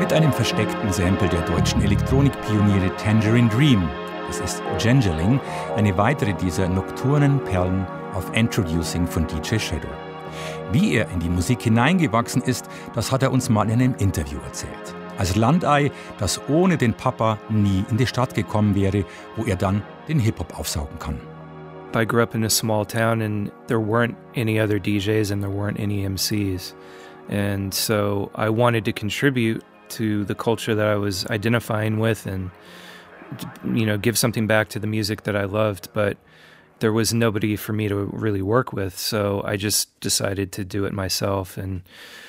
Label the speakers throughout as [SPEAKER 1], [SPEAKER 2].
[SPEAKER 1] mit einem versteckten Sample der deutschen Elektronikpioniere Tangerine Dream. Das ist Gengerling, eine weitere dieser nokturnen Perlen auf Introducing von DJ Shadow. Wie er in die Musik hineingewachsen ist, das hat er uns mal in einem Interview erzählt. Als Landei, das ohne den Papa nie in die Stadt gekommen wäre, wo er dann den Hip-Hop aufsaugen kann.
[SPEAKER 2] I grew up in a small town and there weren't any other DJs and there weren't any MCs. And so I wanted to contribute to the culture that I was identifying with and, you know, give something back to the music that I loved. But there was nobody for me to really work with. So I just decided to do it myself and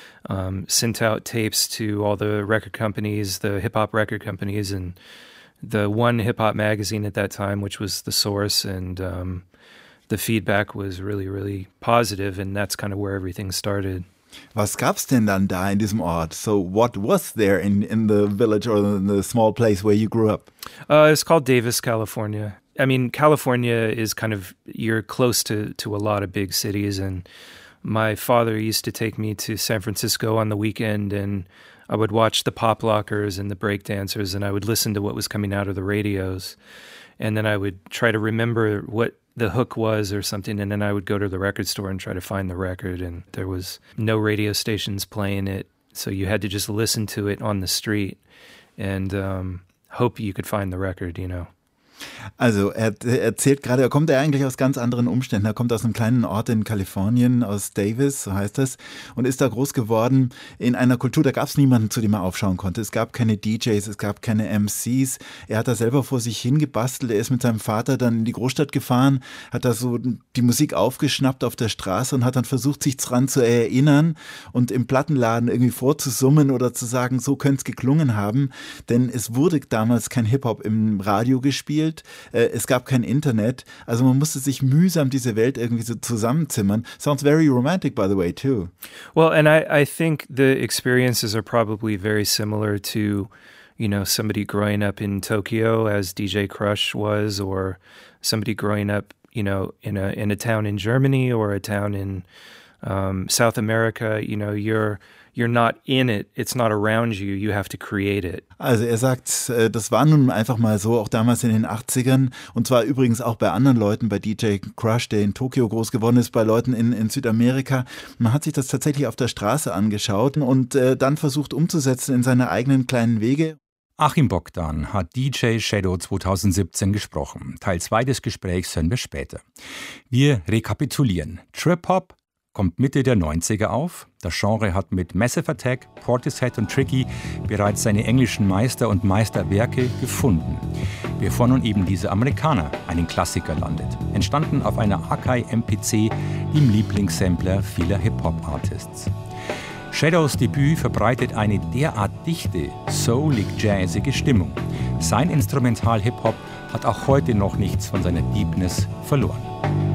[SPEAKER 2] sent out tapes to all the record companies, the hip-hop record companies, and the one hip-hop magazine at that time, which was The Source, and the feedback was really, really positive, and that's kind of where everything started.
[SPEAKER 3] Was gab's denn dann da in diesem Ort? So what was there in the village or in the small place where you grew up?
[SPEAKER 2] It's called Davis, California. I mean, California is kind of, you're close to a lot of big cities, and my father used to take me to San Francisco on the weekend, and I would watch the pop lockers and the break dancers, and I would listen to what was coming out of the radios, and then I would try to remember what the hook was or something, and then I would go to the record store and try to find the record, and there was no radio stations playing it, so you had to just listen to it on the street and hope you could find the record, you know.
[SPEAKER 3] Also er erzählt gerade, er kommt ja eigentlich aus ganz anderen Umständen. Er kommt aus einem kleinen Ort in Kalifornien, aus Davis, so heißt das, und ist da groß geworden in einer Kultur, da gab es niemanden, zu dem er aufschauen konnte. Es gab keine DJs, es gab keine MCs. Er hat da selber vor sich hingebastelt. Er ist mit seinem Vater dann in die Großstadt gefahren, hat da so die Musik aufgeschnappt auf der Straße und hat dann versucht, sich dran zu erinnern und im Plattenladen irgendwie vorzusummen oder zu sagen, so könnte es geklungen haben. Denn es wurde damals kein Hip-Hop im Radio gespielt. Es gab kein Internet, also man musste sich mühsam diese Welt irgendwie so zusammenzimmern. Sounds very romantic, by the way, too.
[SPEAKER 2] Well, and I think the experiences are probably very similar to, you know, somebody growing up in Tokyo as DJ Crush was, or somebody growing up, you know, in a town in Germany or a town in South America. You know, you're not in it, it's not around you, you have to create it.
[SPEAKER 3] Also er sagt, das war nun einfach mal so, auch damals in den 80ern und zwar übrigens auch bei anderen Leuten, bei DJ Crush, der in Tokio groß geworden ist, bei Leuten in Südamerika. Man hat sich das tatsächlich auf der Straße angeschaut und dann versucht umzusetzen in seine eigenen kleinen Wege.
[SPEAKER 1] Achim Bogdan hat DJ Shadow 2017 gesprochen. Teil 2 des Gesprächs hören wir später. Wir rekapitulieren. Trip-Hop kommt Mitte der 90er auf. Das Genre hat mit Massive Attack, Portishead und Tricky bereits seine englischen Meister und Meisterwerke gefunden, bevor nun eben dieser Amerikaner einen Klassiker landet. Entstanden auf einer Akai MPC, dem Lieblingssampler vieler Hip-Hop-Artists. Shadows Debüt verbreitet eine derart dichte, soulig-jazzige Stimmung. Sein Instrumental-Hip-Hop hat auch heute noch nichts von seiner Deepness verloren.